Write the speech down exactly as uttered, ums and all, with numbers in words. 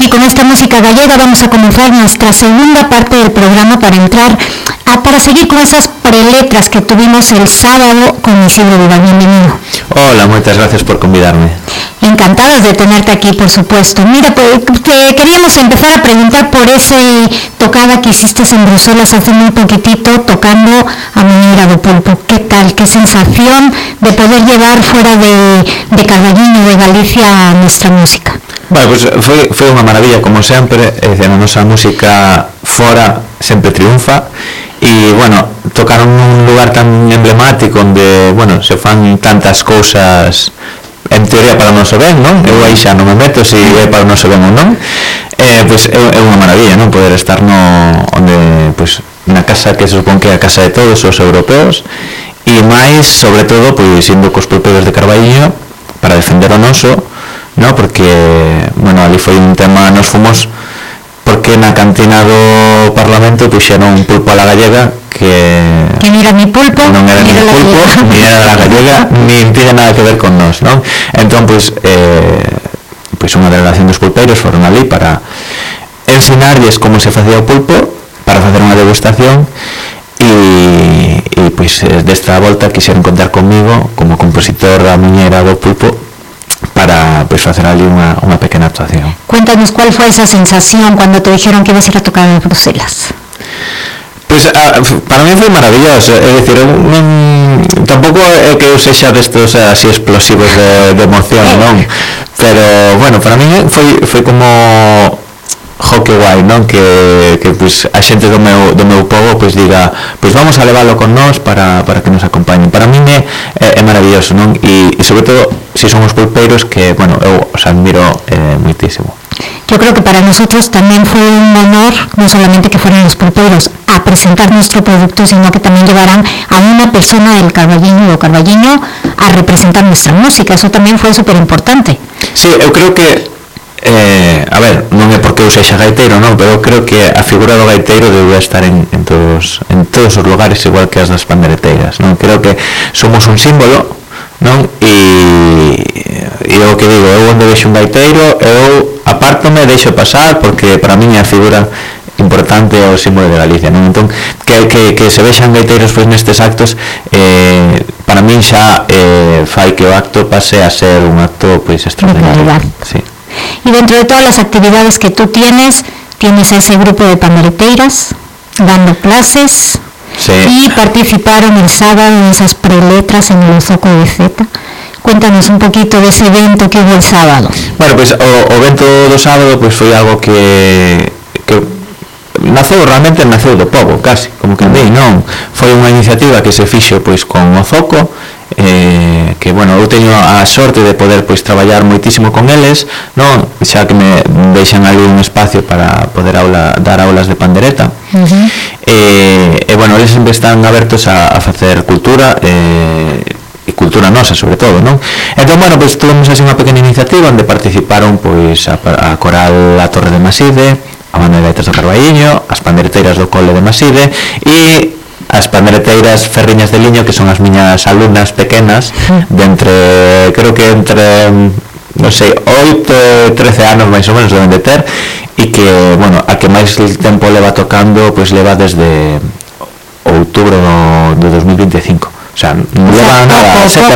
y con esta música gallega vamos a comenzar nuestra segunda parte del programa para entrar a, para seguir con esas preletras que tuvimos el sábado con Isidro Vivar. Bienvenido. Hola, muchas gracias por convidarme. Encantados de tenerte aquí, por supuesto. Mira, pues, te queríamos empezar a preguntar por esa tocada que hiciste en Bruselas hace muy poquitito, tocando a Muñeira do Pulpo. ¿Qué tal? ¿Qué sensación de poder llevar fuera de, de Carballiño, de Galicia, nuestra música? Bueno, pues foi, foi unha maravilla, como sempre, é dicir, a nosa música fora sempre triunfa, e, bueno, tocar un lugar tan emblemático onde, bueno, se fan tantas cousas en teoría para o noso ben, non? Eu aí xa non me meto se é para o noso ben ou non, eh, pois é, é unha maravilla, non? Poder estar no, onde, pois, na casa que se supón que é a casa de todos os europeos, e máis, sobre todo, pois, indo cos pulpeiros de Carballiño para defender o noso, no, porque, bueno, ali foi un tema, nos fomos porque na cantina do Parlamento puxeron un pulpo a la gallega que que non era ni pulpo, non era ni pulpo, ni era la gallega, ni tiene nada que ver con nós, non? Entón, pois, eh, pois unha delegación dos pulpeiros foron ali para ensinarlles como se facía o pulpo, para facer unha degustación, e, e pois, desta volta quixeron contar comigo como compositor da Muñeira do Pulpo para, pues, facer ali unha, unha pequena actuación. Cuéntanos cuál fue esa sensación cuando te dijeron que ibas a ir a tocar en Bruselas. Pues a, para mí foi maravilloso, é dicir, non, tampouco é que eu sexa destos así explosivos de, de emoción, non? Pero, bueno, para mí foi, foi como jo, que guai, non? Que, que pues, a xente do meu, do meu povo pues, diga, pues vamos a leválo con nós para, para que nos acompañen. Para mí é, é, é maravilloso, non? E, e sobre todo, se si son os pulpeiros que, bueno, eu os admiro eh, muitísimo. Yo creo que para nosotros también fue un honor, no solamente que fueran los pulpeiros a presentar nuestro producto, sino que también llevaran a una persona del Carballiño o Carballiño a representar nuestra música. Eso también fue súper importante. Sí, eu creo que Eh, a ver, non é porque eu sexa gaiteiro, non, pero eu creo que a figura do gaiteiro debe estar en, en, todos, en todos os lugares igual que as das pandereteiras, non? Creo que somos un símbolo, non? E, e o que digo, eu onde vexo un gaiteiro, eu apártome, deixo pasar, porque para mí é a figura importante o símbolo de Galicia, non? Entón, que, que, que se vexan gaiteiros pois nestes actos, eh, para mí xa eh, fai que o acto pase a ser un acto pois extraordinario. Sí. Y dentro de todas las actividades que tú tienes, tienes ese grupo de pandereteiras dando clases, sí. Y participaron el sábado en esas preletras en el Zoco de Zeta. Cuéntanos un poquito de ese evento que hubo el sábado. Bueno, pues o, o evento do sábado pues foi algo que, que naceu, realmente naceu do povo, casi, como que andei, non? Foi unha iniciativa que se fixo pois con o Zoco, eh, que, bueno, eu teño a sorte de poder pois traballar moitísimo con eles, non? Xa que me deixan ali un espacio para poder aula, dar aulas de pandereta. Uh-huh. eh, e, bueno, eles sempre están abertos a, a facer cultura, eh, e cultura nosa, sobre todo, non? Entón, bueno, pois tuvemos así unha pequena iniciativa onde participaron pois a, a coral A Torre de Maside, a banda de gaitas do Carballiño, as pandereteiras do Cole de Maside e as pandereteiras Ferriñas de Liño, que son as miñas alumnas pequenas, de entre, creo que entre, non sei, oito e trece anos máis ou menos deben de ter, e que, bueno, a que máis tempo leva tocando, pois leva desde outubro do dos mil veinticinco. O sea, non leva nada, sete